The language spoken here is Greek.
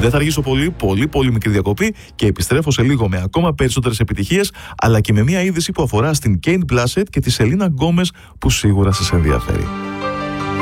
Δεν θα αργήσω πολύ μικρή διακοπή και επιστρέφω σε λίγο με ακόμα περισσότερες επιτυχίες, αλλά και με μια είδηση που αφορά στην Kate Blanchett και τη Selena Gomez που σίγουρα σας ενδιαφέρει.